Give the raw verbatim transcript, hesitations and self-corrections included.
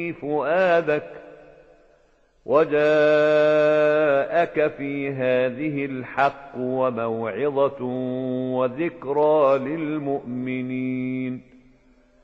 فؤادك وجاءك في هذه الحق وموعظة وذكرى للمؤمنين.